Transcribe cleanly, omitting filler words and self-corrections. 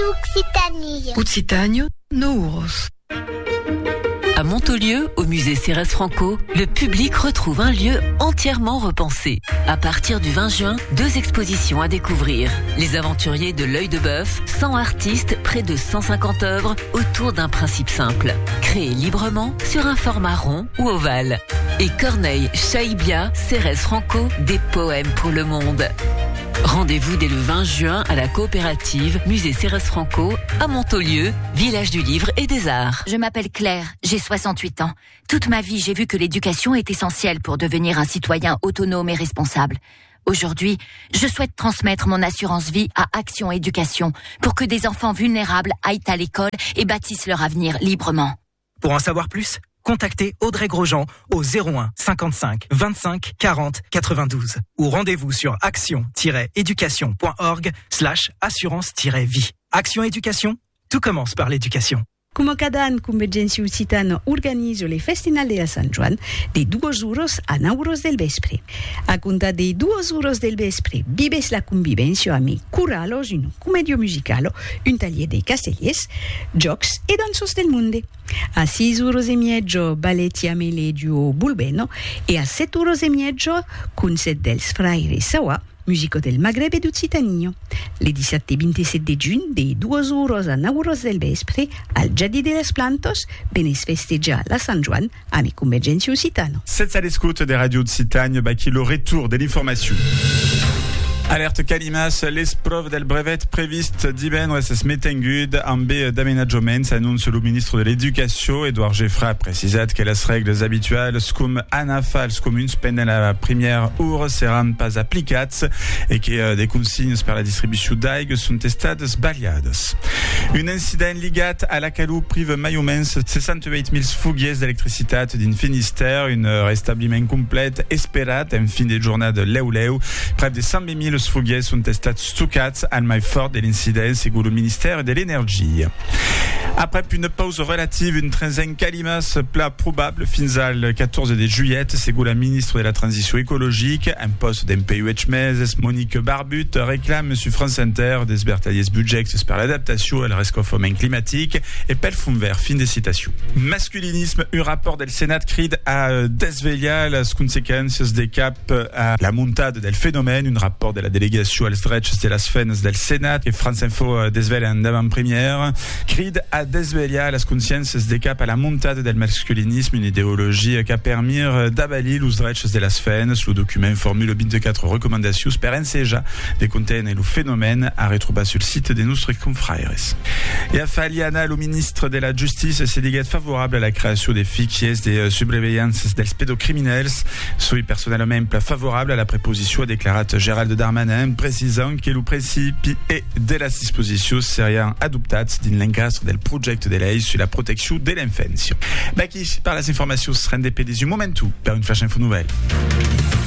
Occitanie. Occitanie, Nouros. À Montaulieu, au musée Cérès Franco, le public retrouve un lieu entièrement repensé. À partir du 20 juin, 2 expositions à découvrir. Les aventuriers de l'œil de bœuf, 100 artistes, près de 150 œuvres autour d'un principe simple. Créées librement sur un format rond ou ovale. Et Corneille, Chaïbia, Cérès Franco, des poèmes pour le monde. Rendez-vous dès le 20 juin à la coopérative Musée Cérès Franco à Montaulieu, village du livre et des arts. Je m'appelle Claire, j'ai 68 ans. Toute ma vie, j'ai vu que l'éducation est essentielle pour devenir un citoyen autonome et responsable. Aujourd'hui, je souhaite transmettre mon assurance vie à Action Éducation pour que des enfants vulnérables aillent à l'école et bâtissent leur avenir librement. Pour en savoir plus, contactez Audrey Grosjean au 01 55 25 40 92 ou rendez-vous sur action-éducation.org/assurance-vie. Action Éducation, tout commence par l'éducation. Come cada an, Convergència Occitana organiza le Festinal de la Sant Joan de 2 euros a 9 euros del vespre. A comptar de 2 euros del vespre, vives la convivència amb curalos, un comedio musicalo, un taller de castellers, jocs e dansos del monde. A 6 euros e mezzo, balletti a Meledio Bulbeno e a 7 euros e mezzo, concert dels Fraires Sawa, musico del Maghreb e d'Occitania. Le 17 e 27 giugno, de 2 euros a 9 euros del vespre, al Jardí de les Plantos, benes festejar la Sant Joan amb Convergència Occitana. Cette salle d'écoute des radios d'Occitanie, qui le retour de l'information. Alerte Calimas, les preuves del brevet previst divendres es metengud en B d'aménagement, annonce le ministre de l'Éducation. Edouard Geffra a precisat que les règles habituelles com anafals comuns pendant la première heure seran pas applicats et que des consignes per la distribució d'aigua sont estades baliades. Un incident ligat a la calu prive mai o menys 68.000 fuguiers d'electricitat din Finisterre, un restabliment complet esperat en fin de jornada leu-leu. Près de 120.000 fuguiers sont estats stucats al mai fort de l'incident, segons le ministère de l'Énergie. Après une pause relative, une trenzaine Calimas plat probable fins al 14 de juillet, segons la ministre de la Transition écologique. Un poste d'un PUH meses, Monique Barbut, réclame sur France Inter des bertaliers budgets per l'adaptation al rescauffament climatique et pel fond vert. Fin de citation. Masculinisme, un rapport del Sénat crid a desvetllar les consequences de cap a la montade del phénomène, un rapport de la délégation als drets de las fenes del Sénat que France Info desvela en avant-première, crid a desvetllar les consciènces de cap a la montade del masculinisme, une idéologie qui a permis d'abalir los drets de las fenes. Le document formule 24 recommandations per ensejar de contenir le phénomène à retrouver sur le site de nostres confrères. Et a Faliana, le ministre de la Justice, s'est dit favorable à la création des fichiers de surveillance dels pédocriminels. Soy personnellement favorable à la préposition déclarat Gérald Darmanin, précisant que le principe et de la disposition serien adoptats din l'encastre del projecte de lei sur la protection de l'enfance. Qui par les informations seran dependis un momentu per une flash info nouvelle.